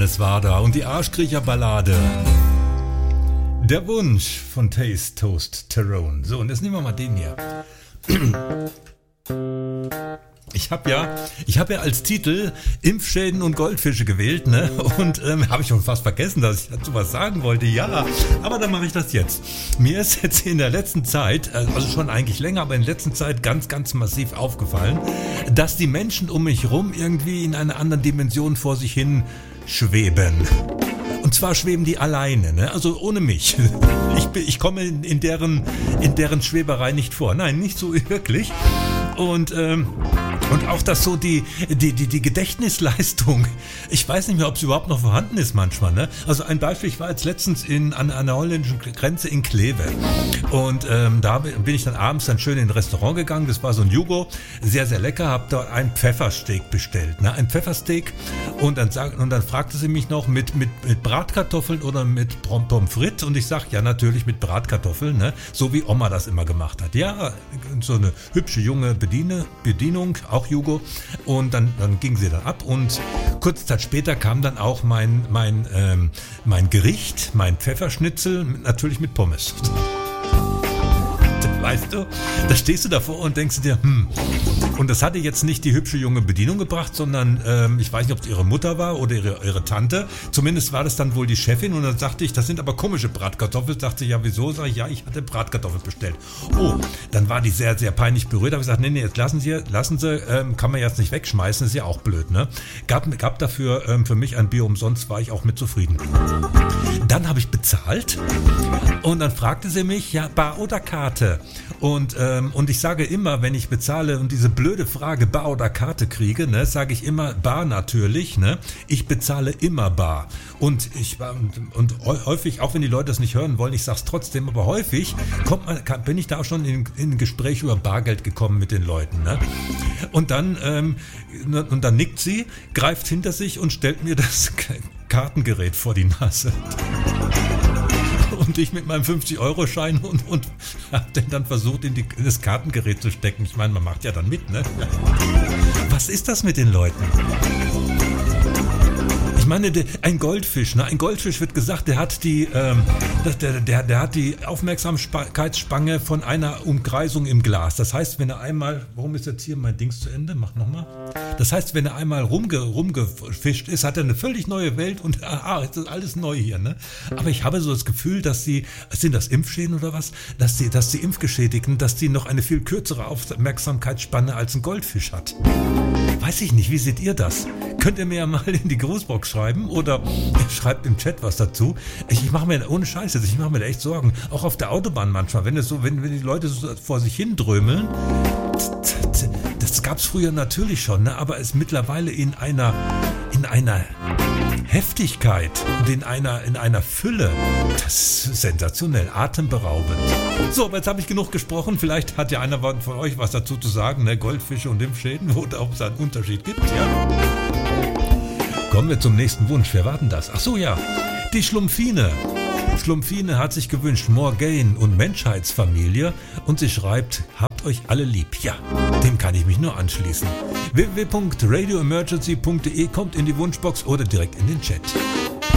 Johannes war da und die Arschkriecher-Ballade. Der Wunsch von Taste Toast Tyrone. So, und jetzt nehmen wir mal den hier. Ich habe ja als Titel Impfschäden und Goldfische gewählt, ne? Und habe ich schon fast vergessen, dass ich dazu was sagen wollte. Ja, aber dann mache ich das jetzt. Mir ist jetzt in der letzten Zeit, also schon eigentlich länger, aber in der letzten Zeit ganz, ganz massiv aufgefallen, dass die Menschen um mich rum irgendwie in einer anderen Dimension vor sich hin schweben. Und zwar schweben die alleine, ne? Also ohne mich. Ich komme in deren Schweberei nicht vor. Nein, nicht so wirklich. Und auch das so die Gedächtnisleistung, ich weiß nicht mehr, ob es überhaupt noch vorhanden ist manchmal, ne? Also ein Beispiel, ich war jetzt letztens an der holländischen Grenze in Kleve und da bin ich dann abends dann schön in ein Restaurant gegangen, das war so ein Jugo, sehr, sehr lecker, hab da ein Pfeffersteak bestellt, ne? Ein Pfeffersteak und dann fragte sie mich noch mit Bratkartoffeln oder mit Pommes frites und ich sag, ja natürlich mit Bratkartoffeln, ne? So wie Oma das immer gemacht hat. Ja, so eine hübsche junge Bedienung, auch Jugo, und dann ging sie dann ab und kurze Zeit später kam dann auch mein Gericht, mein Pfefferschnitzel, natürlich mit Pommes. Weißt du, da stehst du davor und denkst dir, Und das hatte jetzt nicht die hübsche junge Bedienung gebracht, sondern ich weiß nicht, ob es ihre Mutter war oder ihre Tante. Zumindest war das dann wohl die Chefin und dann sagte ich, das sind aber komische Bratkartoffeln. Dachte ich, ja wieso? Sag ich, ja, ich hatte Bratkartoffeln bestellt. Oh, dann war die sehr, sehr peinlich berührt. Da habe ich gesagt, nee, jetzt lassen Sie, kann man jetzt nicht wegschmeißen, ist ja auch blöd, ne? Gab dafür für mich ein Bier umsonst, war ich auch mit zufrieden. Dann habe ich bezahlt und dann fragte sie mich, ja, Bar oder Karte? Und ich sage immer, wenn ich bezahle und diese blöde Frage Bar oder Karte kriege, ne, sage ich immer Bar natürlich, ne? Ich bezahle immer Bar. Und häufig, auch wenn die Leute das nicht hören wollen, ich sag's trotzdem, aber häufig bin ich da auch schon in ein Gespräch über Bargeld gekommen mit den Leuten, ne? Und dann nickt sie, greift hinter sich und stellt mir das Kartengerät vor die Nase. Und ich mit meinem 50-Euro-Schein und hab den dann versucht, in das Kartengerät zu stecken. Ich meine, man macht ja dann mit, ne? Was ist das mit den Leuten? Ich meine, ein Goldfisch, ne? Ein Goldfisch wird gesagt, der hat die Aufmerksamkeitsspanne von einer Umkreisung im Glas. Das heißt, wenn er einmal, warum ist jetzt hier mein Dings zu Ende? Mach nochmal. Das heißt, wenn er einmal rumgefischt ist, hat er eine völlig neue Welt und jetzt ist alles neu hier, ne? Aber ich habe so das Gefühl, dass sind das Impfschäden oder was? Dass die Impfgeschädigten, dass die noch eine viel kürzere Aufmerksamkeitsspanne als ein Goldfisch hat. Weiß ich nicht, wie seht ihr das? Könnt ihr mir ja mal in die Grußbox schreiben oder schreibt im Chat was dazu. Ich mache mir, ohne Scheiße, ich mache mir da echt Sorgen. Auch auf der Autobahn manchmal, wenn die Leute so vor sich hin drömeln, das gab's früher natürlich schon, ne? Aber es mittlerweile in einer Heftigkeit und in einer Fülle, das ist sensationell, atemberaubend. So, aber jetzt habe ich genug gesprochen. Vielleicht hat ja einer von euch was dazu zu sagen, ne? Goldfische und Impfschäden, wo es einen Unterschied gibt, ja? Kommen wir zum nächsten Wunsch. Wer war denn das? Ach so, ja. Die Schlumpfine. Schlumpfine hat sich gewünscht Morgaine und Menschheitsfamilie und sie schreibt, habt euch alle lieb. Ja, dem kann ich mich nur anschließen. www.radioemergency.de kommt in die Wunschbox oder direkt in den Chat.